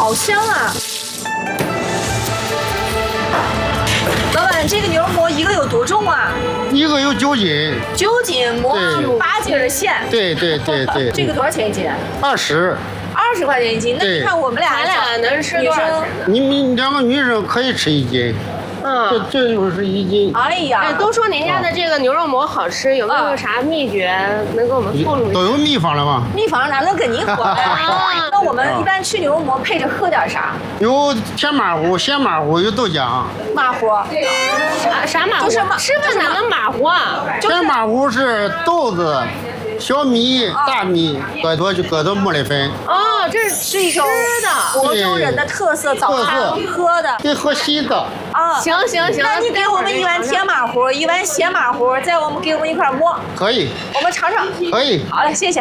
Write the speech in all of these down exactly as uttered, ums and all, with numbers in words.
好香啊！老板，这个牛肉馍一个有多重啊？ 一个有九斤。 九斤馍，八斤的馅。 对对对对。 这个多少钱一斤？ 二十。 二十块钱一斤。那你看我们俩， 咱俩能吃多少钱？ 你们两个女生可以吃一斤。嗯，这这就是一斤。 哎呀， 哎，都说您家的这个牛肉馍好吃，有没有啥秘诀能给我们透露一下？ 都有秘方了吗？ 秘方哪能跟您说呀？那我们一般吃牛肉馍配着喝点啥？ 有甜马糊、咸马糊，有豆浆。 马糊？ 啥啥马糊？ 就是吃饭哪能马糊啊？ 甜马糊是豆子、小米、大米搁多就搁到馍里分。 哦，这是一种吃的， 福州人的特色早餐喝的， 得喝稀的。 啊， 行行行， 那你给我们一碗甜马糊，一碗咸马糊，再我们给我们一块馍。 可以。 我们尝尝。 可以。 好嘞，谢谢。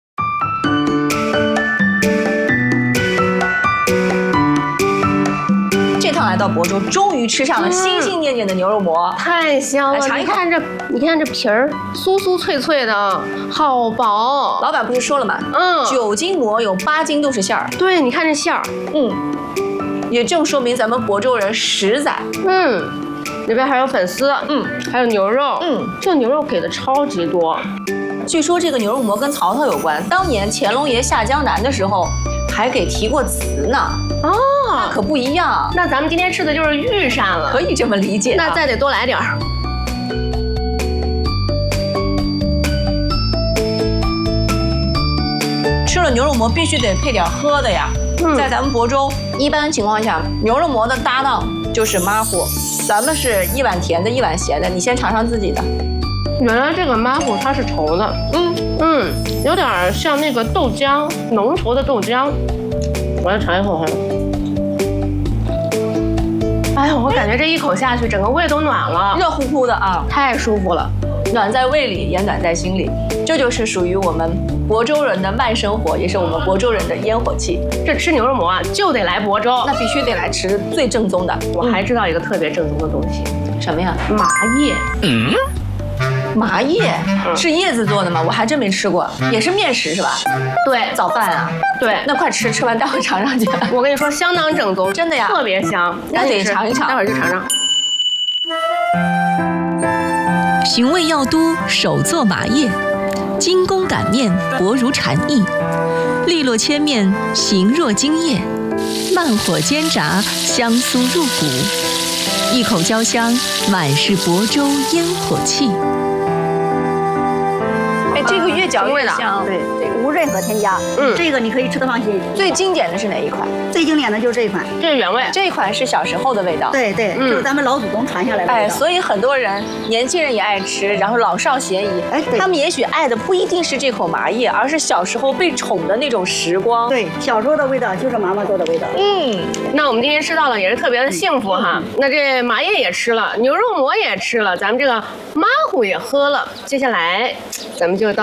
这趟来到亳州，终于吃上了心心念念的牛肉馍， 太香了！ 尝一口。 你看这，你看这皮儿酥酥脆脆的，好薄。 老板不是说了吗？嗯，九斤馍有八斤都是馅儿。 对，你看这馅儿， 嗯，也正说明咱们亳州人实在。 嗯，里边还有粉丝，嗯，还有牛肉，嗯，这牛肉给的超级多。 据说这个牛肉馍跟曹操有关，当年乾隆爷下江南的时候，还给题过词呢。哦，那可不一样。 那咱们今天吃的就是御膳了， 可以这么理解。 那再得多来点儿。 吃了牛肉馍必须得配点喝的呀。嗯，在咱们亳州，一般情况下，牛肉馍的搭档就是麻糊。咱们是一碗甜的，一碗咸的。你先尝尝自己的。 原来这个麻糊它是稠的，嗯嗯，有点像那个豆浆，浓稠的豆浆。我来尝一口哈。哎呀，我感觉这一口下去，整个胃都暖了， 热乎乎的啊， 太舒服了， 暖在胃里，也暖在心里。这就是属于我们亳州人的慢生活，也是我们亳州人的烟火气。 这吃牛肉馍啊，就得来亳州， 那必须得来吃最正宗的。 我还知道一个特别正宗的东西， 什么呀？ 麻叶。嗯。 麻叶是叶子做的吗？我还真没吃过，也是面食是吧？ 对， 早饭啊。 对， 那快吃，吃完待会尝尝去。 我跟你说，相当正宗， 真的呀， 特别香。 那得尝一尝， 待会儿就尝尝。 寻味药都手做麻叶，精工擀面薄如蝉翼，利落切面形若金叶，慢火煎炸香酥入骨，一口焦香，满是亳州烟火气。 哎，这个越嚼越香， 对，无任何添加。嗯，这个你可以吃得放心。 最经典的是哪一款？ 最经典的就是这一款， 这是原味。 这一款是小时候的味道。 对对，就是咱们老祖宗传下来的。 哎，所以很多人年轻人也爱吃，然后老少咸宜。哎，他们也许爱的不一定是这口麻叶，而是小时候被宠的那种时光。 对，小时候的味道就是妈妈做的味道。 嗯，那我们今天吃到了也是特别的幸福哈。那这麻叶也吃了，牛肉馍也吃了，咱们这个麻糊也喝了，接下来咱们就到。